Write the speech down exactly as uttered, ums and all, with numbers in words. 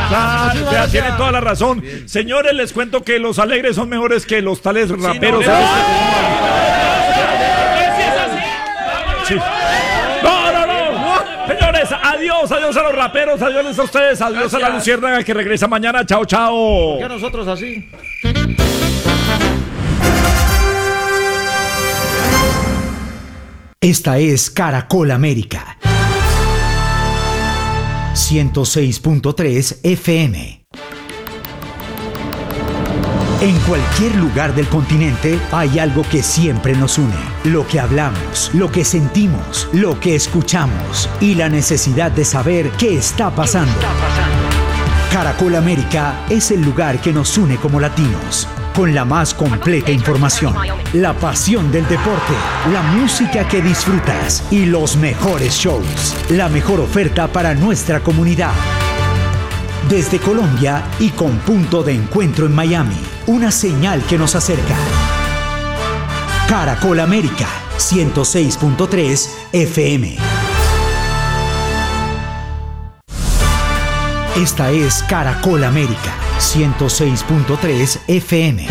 Claro, Muchas vea, gracias. tiene toda la razón. Señores, les cuento que los alegres son mejores que los tales raperos. no, ¿sabes? Sí. No, no, no. Señores, adiós, adiós a los raperos, adiós a ustedes, adiós Gracias. a la luciérnaga que regresa mañana. Chao, chao. ¿Por qué nosotros así? Esta es Caracol América. ciento seis punto tres F M. En cualquier lugar del continente hay algo que siempre nos une. Lo que hablamos, lo que sentimos, lo que escuchamos y la necesidad de saber qué está pasando. Caracol América es el lugar que nos une como latinos, con la más completa información, la pasión del deporte, la música que disfrutas y los mejores shows, la mejor oferta para nuestra comunidad. Desde Colombia y con punto de encuentro en Miami, una señal que nos acerca. Caracol América, ciento seis punto tres F M. Esta es Caracol América, ciento seis punto tres F M.